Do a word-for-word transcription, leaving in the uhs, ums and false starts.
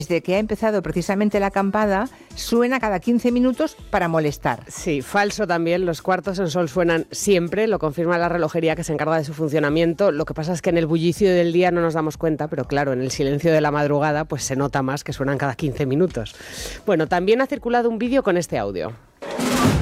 Desde que ha empezado precisamente la acampada, suena cada quince minutos para molestar. Sí, falso también. Los cuartos en sol suenan siempre, lo confirma la relojería que se encarga de su funcionamiento. Lo que pasa es que en el bullicio del día no nos damos cuenta, pero claro, en el silencio de la madrugada pues se nota más que suenan cada quince minutos. Bueno, también ha circulado un vídeo con este audio.